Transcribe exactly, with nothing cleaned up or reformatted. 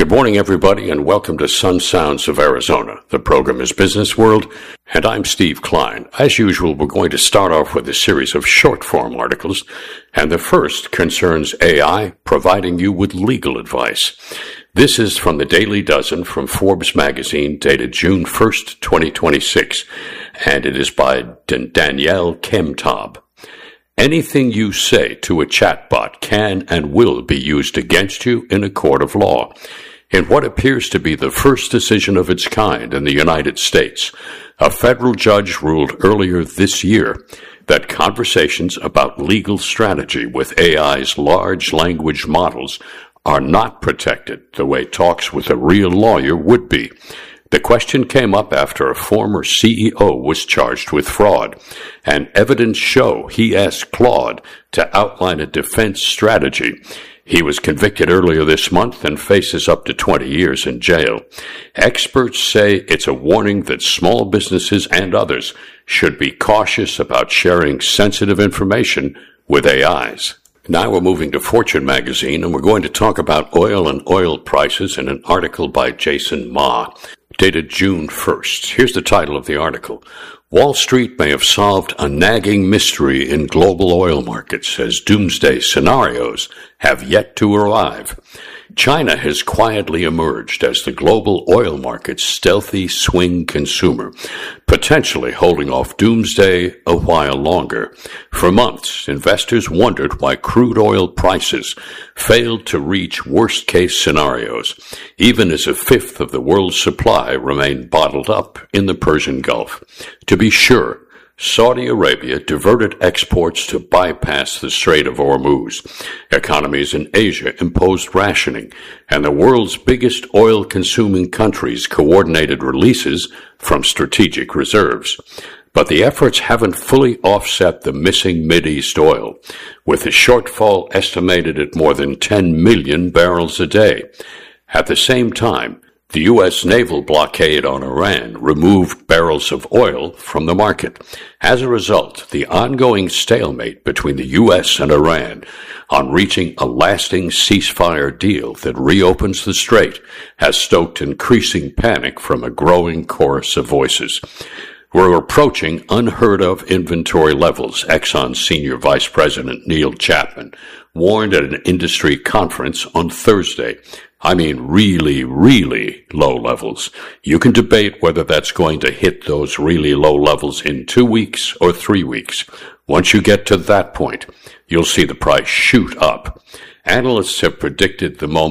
Good morning, everybody, and welcome to Sun Sounds of Arizona. The program is Business World, and I'm Steve Klein. As usual, we're going to start off with a series of short-form articles, and the first concerns A I providing you with legal advice. This is from the Daily Dozen from Forbes magazine, dated June first, twenty twenty-six, and it is by D- Danielle Kemtab. Anything you say to a chatbot can and will be used against you in a court of law. In what appears to be the first decision of its kind in the United States, a federal judge ruled earlier this year that conversations about legal strategy with A I's large language models are not protected the way talks with a real lawyer would be. The question came up after a former C E O was charged with fraud, and evidence show he asked Claude to outline a defense strategy. He was convicted earlier this month and faces up to twenty years in jail. Experts say it's a warning that small businesses and others should be cautious about sharing sensitive information with A Is. Now we're moving to Fortune magazine, and we're going to talk about oil and oil prices in an article by Jason Ma, dated June first. Here's the title of the article. Wall Street may have solved a nagging mystery in global oil markets as doomsday scenarios have yet to arrive. China has quietly emerged as the global oil market's stealthy swing consumer, potentially holding off doomsday a while longer. For months, investors wondered why crude oil prices failed to reach worst-case scenarios, even as a fifth of the world's supply remained bottled up in the Persian Gulf. To be sure, Saudi Arabia diverted exports to bypass the Strait of Hormuz. Economies in Asia imposed rationing, and the world's biggest oil-consuming countries coordinated releases from strategic reserves. But the efforts haven't fully offset the missing Mideast oil, with the shortfall estimated at more than ten million barrels a day. At the same time, the U S naval blockade on Iran removed barrels of oil from the market. As a result, the ongoing stalemate between the U S and Iran on reaching a lasting ceasefire deal that reopens the strait has stoked increasing panic from a growing chorus of voices. We're approaching unheard-of inventory levels, Exxon Senior Vice President Neil Chapman warned at an industry conference on Thursday. I mean really, really low levels. You can debate whether that's going to hit those really low levels in two weeks or three weeks. Once you get to that point, you'll see the price shoot up. Analysts have predicted the moment